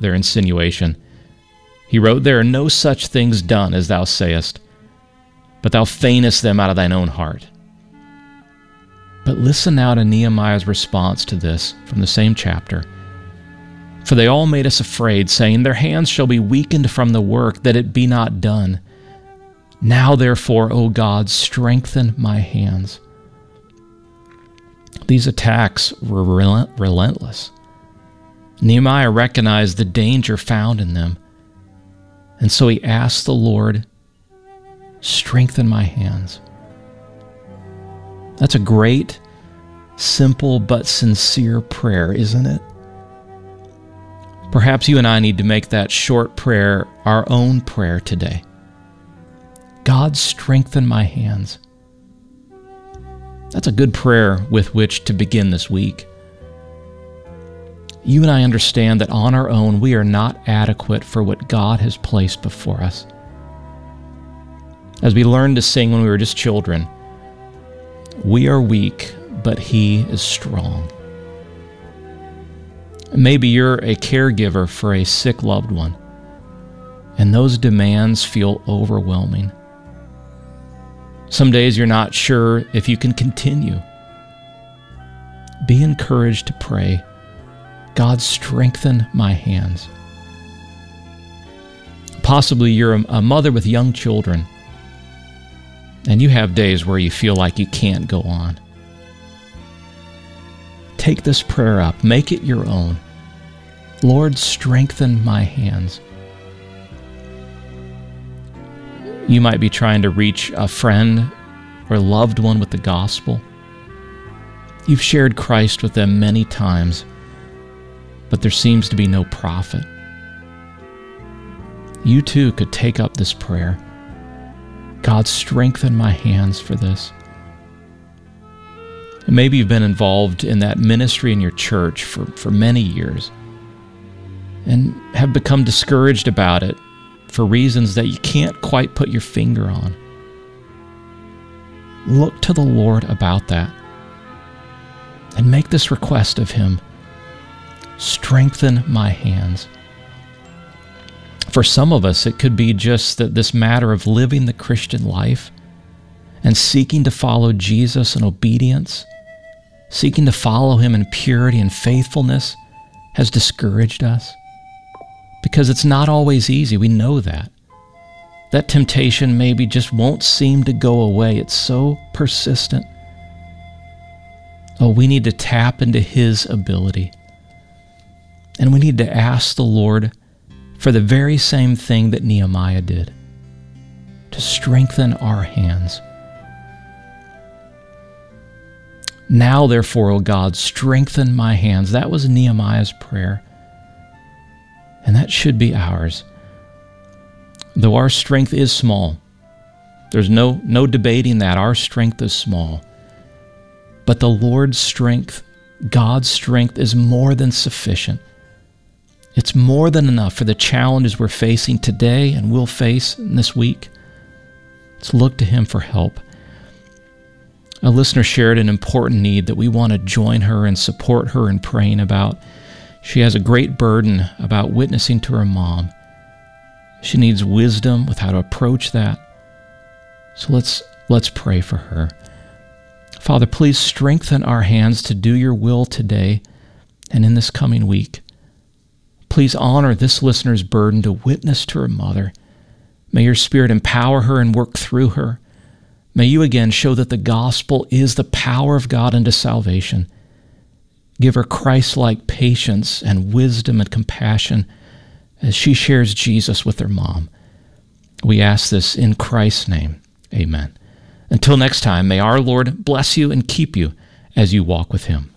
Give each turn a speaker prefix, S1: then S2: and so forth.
S1: their insinuation. He wrote, "There are no such things done as thou sayest, but thou feignest them out of thine own heart." But listen now to Nehemiah's response to this from the same chapter. "For they all made us afraid, saying, Their hands shall be weakened from the work, that it be not done. Now therefore, O God, strengthen my hands." These attacks were relentless. Nehemiah recognized the danger found in them, and so he asked the Lord, "Strengthen my hands." That's a great, simple, but sincere prayer, isn't it? Perhaps you and I need to make that short prayer our own prayer today. God, strengthen my hands. That's a good prayer with which to begin this week. You and I understand that on our own we are not adequate for what God has placed before us. As we learned to sing when we were just children, we are weak, but He is strong. Maybe you're a caregiver for a sick loved one, and those demands feel overwhelming. Some days you're not sure if you can continue. Be encouraged to pray, "God, strengthen my hands." Possibly you're a mother with young children, and you have days where you feel like you can't go on. Take this prayer up. Make it your own. Lord, strengthen my hands. You might be trying to reach a friend or loved one with the gospel. You've shared Christ with them many times, but there seems to be no profit. You too could take up this prayer. God, strengthen my hands for this. And maybe you've been involved in that ministry in your church for many years and have become discouraged about it for reasons that you can't quite put your finger on. Look to the Lord about that and make this request of Him. Strengthen my hands. For some of us, it could be just that this matter of living the Christian life and seeking to follow Jesus in obedience, seeking to follow Him in purity and faithfulness, has discouraged us. Because it's not always easy, we know that. That temptation maybe just won't seem to go away. It's so persistent. Oh, we need to tap into His ability. And we need to ask the Lord for the very same thing that Nehemiah did, to strengthen our hands. Now, therefore, O God, strengthen my hands. That was Nehemiah's prayer. And that should be ours. Though our strength is small, there's no debating that. Our strength is small. But the Lord's strength, God's strength, is more than sufficient. It's more than enough for the challenges we're facing today and will face in this week. Let's look to Him for help. A listener shared an important need that we want to join her and support her in praying about. She has a great burden about witnessing to her mom. She needs wisdom with how to approach that. So let's pray for her. Father, please strengthen our hands to do your will today and in this coming week. Please honor this listener's burden to witness to her mother. May your Spirit empower her and work through her. May you again show that the gospel is the power of God unto salvation. Give her Christ-like patience and wisdom and compassion as she shares Jesus with her mom. We ask this in Christ's name. Amen. Until next time, may our Lord bless you and keep you as you walk with Him.